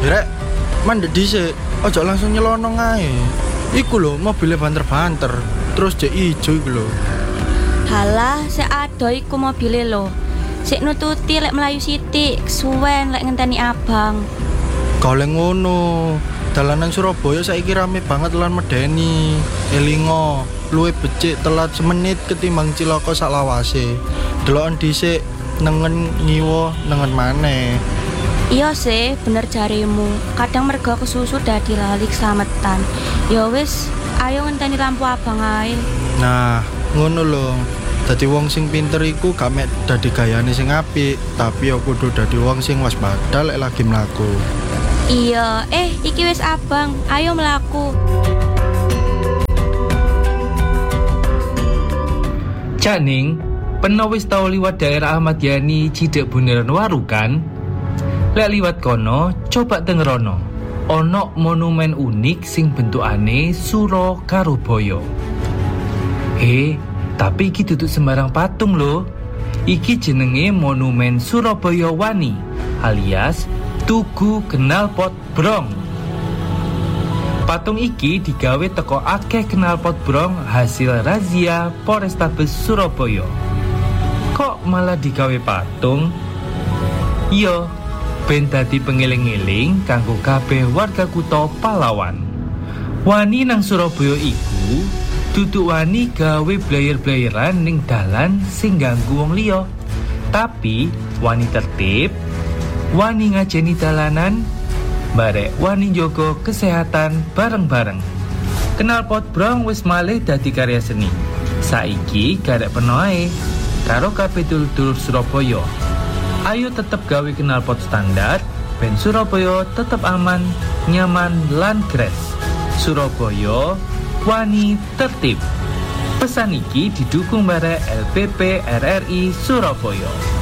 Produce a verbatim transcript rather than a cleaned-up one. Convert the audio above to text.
Grek, mandek dhisik, ojo langsung nyelonong ae. Iku lho mobilnya banter-banter, terus jek ijo iku lho. Halah, sik ado iku mobile lho. Sik nututi lek melayu sithik, suwen lek ngenteni abang. Goleng ngono. Dalanan Surabaya saiki rame banget lan medeni. Elingo, luwih becik telat semenit ketimbang cilaka sak lawase. Deloken dhisik nengen ngiwa nengen maneh. Iya sih, bener jarimu. Kadang mergo kesusu dadi lali keslametan. Ya wis, ayo ngenteni lampu abang ae. Nah, ngono lho. Dadi wong sing pinter iku gak mek dadi gayane sing apik, tapi ya kudu dadi wong sing waspada lek lagi mlaku. Iya, eh iki wis abang, ayo mlaku. Cak Ning, peno wis tau liwat daerah Ahmad Yani Cidek Bundaran Waru kan? Lek liwat kono, coba dengerono. Ono monumen unik sing bentukane sura karo boyo. Eh, tapi iki duduk sembarang patung lho. Iki jenenge Monumen Surabaya Wani alias Tugu Knalpot Brong. Patung iki digawe teko akeh knalpot brong hasil razia Polrestabes Surabaya. Kok malah digawe patung? Iya, ben dadi pengeling-eling kanggo kabeh warga kutha Pahlawan. Wani nang Surabaya iku duduk wani gawe blayer-blayeran ning dalan sing ganggu wong liya. Tapi wani tertib, wani ngajeni dalanan, barek wani njogo kesehatan bareng-bareng. Knalpot brong wis malih dadi karya seni. Saiki garek peno ae karo kabeh dulur-dulur Surabaya. Ayo tetep gawe knalpot standar ben Surabaya tetep aman, nyaman lan gres. Surabaya wani tertib. Pesan iki didukung barek L P P R R I Surabaya.